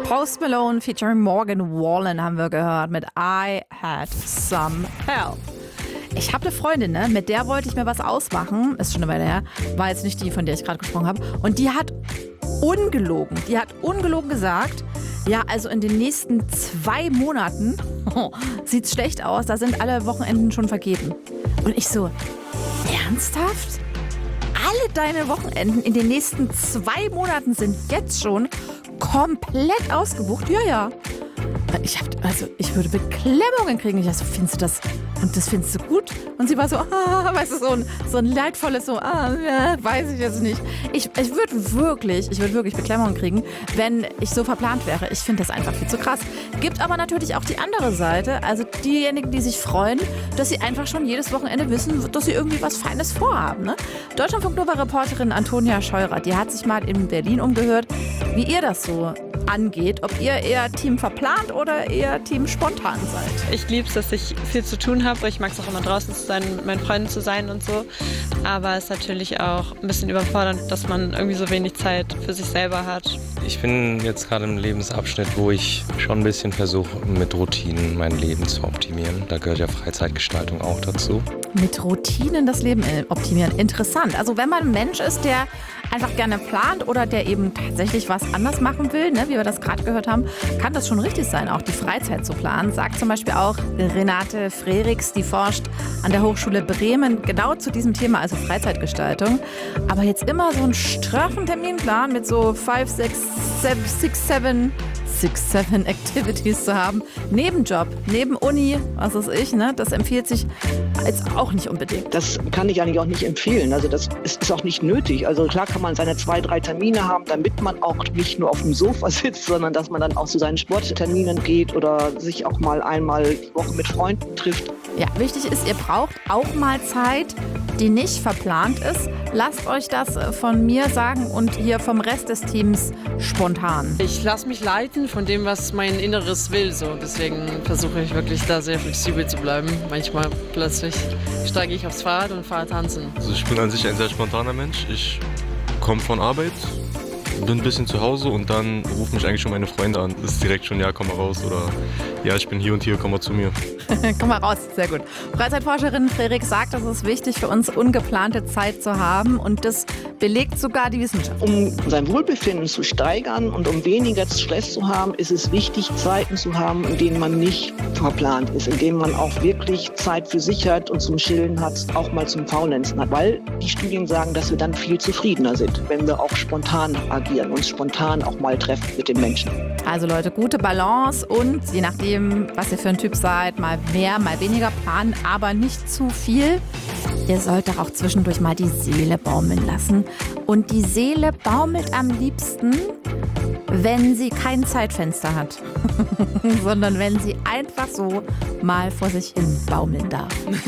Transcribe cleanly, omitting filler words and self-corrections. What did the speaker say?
Post Malone featuring Morgan Wallen haben wir gehört mit I Had Some Help. Ich habe eine Freundin, ne? Mit der wollte ich mir was ausmachen. Ist schon eine Weile her. War jetzt nicht die, von der ich gerade gesprochen habe. Und die hat ungelogen gesagt, ja, also in den nächsten 2 Monaten sieht's schlecht aus. Da sind alle Wochenenden schon vergeben. Und ich so, ernsthaft? Alle deine Wochenenden in den nächsten 2 Monaten sind jetzt schon komplett ausgebucht? Ja. Ich würde Beklemmungen kriegen. Ich dachte, findest du das? Und das findest du gut? Und sie war so, weißt du, so ein leidvolles, ja, weiß ich jetzt nicht. Ich würde wirklich Beklemmungen kriegen, wenn ich so verplant wäre. Ich finde das einfach viel zu krass. Gibt aber natürlich auch die andere Seite, also diejenigen, die sich freuen, dass sie einfach schon jedes Wochenende wissen, dass sie irgendwie was Feines vorhaben. Ne? Deutschlandfunk-Nova-Reporterin Antonia Scheurer, die hat sich mal in Berlin umgehört, wie ihr das so angeht, ob ihr eher Team verplant oder eher Team spontan seid. Ich liebe es, dass ich viel zu tun habe. Ich mag es auch immer draußen zu sein, mit meinen Freunden zu sein und so. Aber es ist natürlich auch ein bisschen überfordernd, dass man irgendwie so wenig Zeit für sich selber hat. Ich bin jetzt gerade im Lebensabschnitt, wo ich schon ein bisschen versuche, mit Routinen mein Leben zu optimieren. Da gehört ja Freizeitgestaltung auch dazu. Mit Routinen das Leben optimieren. Interessant. Also wenn man ein Mensch ist, der einfach gerne plant oder der eben tatsächlich was anders machen will, ne, wie wir das gerade gehört haben, kann das schon richtig sein, auch die Freizeit zu planen. Sagt zum Beispiel auch Renate Frerichs, die forscht an der Hochschule Bremen genau zu diesem Thema, also Freizeitgestaltung. Aber jetzt immer so einen straffen Terminplan mit so 5, 6, 7 Activities zu haben. Nebenjob, neben Uni, was weiß ich, ne? Das empfiehlt sich jetzt auch nicht unbedingt. Das kann ich eigentlich auch nicht empfehlen. Also das ist auch nicht nötig. Also klar kann man seine 2, 3 Termine haben, damit man auch nicht nur auf dem Sofa sitzt, sondern dass man dann auch zu seinen Sportterminen geht oder sich auch mal einmal die Woche mit Freunden trifft. Ja, wichtig ist, ihr braucht auch mal Zeit, die nicht verplant ist. Lasst euch das von mir sagen und hier vom Rest des Teams spontan. Ich lasse mich leiten von dem, was mein Inneres will. So. Deswegen versuche ich wirklich da sehr flexibel zu bleiben. Manchmal plötzlich steige ich aufs Fahrrad und fahre tanzen. Also ich bin an sich ein sehr spontaner Mensch. Ich komme von Arbeit, bin ein bisschen zu Hause und dann rufen mich eigentlich schon meine Freunde an. Das ist direkt schon, ja, komm mal raus oder ja, ich bin hier und hier, komm mal zu mir. Komm mal raus, sehr gut. Freizeitforscherin Frerichs sagt, es ist wichtig für uns, ungeplante Zeit zu haben und das belegt sogar die Wissenschaft. Um sein Wohlbefinden zu steigern und um weniger Stress zu haben, ist es wichtig, Zeiten zu haben, in denen man nicht verplant ist, in denen man auch wirklich Zeit für sich hat und zum Chillen hat, auch mal zum Faulenzen hat, weil die Studien sagen, dass wir dann viel zufriedener sind, wenn wir auch spontan agieren, uns spontan auch mal treffen mit den Menschen. Also Leute, gute Balance und je nachdem, was ihr für ein Typ seid, mal mehr, mal weniger planen, aber nicht zu viel. Ihr sollt doch auch zwischendurch mal die Seele baumeln lassen. Und die Seele baumelt am liebsten, wenn sie kein Zeitfenster hat, sondern wenn sie einfach so mal vor sich hin baumeln darf.